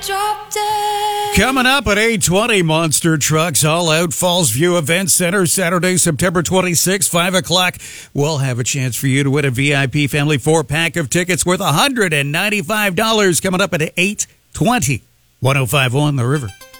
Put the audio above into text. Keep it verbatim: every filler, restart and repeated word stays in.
Drop dead. Coming up at eight twenty, Monster Trucks All Out Falls View Event Center, Saturday, September twenty-sixth, five o'clock. We'll have a chance for you to win a V I P family four-pack of tickets worth one hundred ninety-five dollars coming up at eight twenty. one oh five point one The River.